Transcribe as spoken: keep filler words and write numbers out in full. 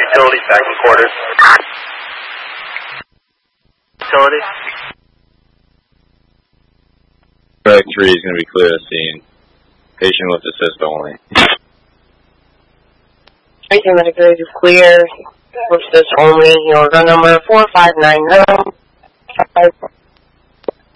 utilities back in quarters. Utilities. Track three is going to be clear of scene. Patient with assist only. Patient Medicare is clear. With assist only. Your order number four five nine zero.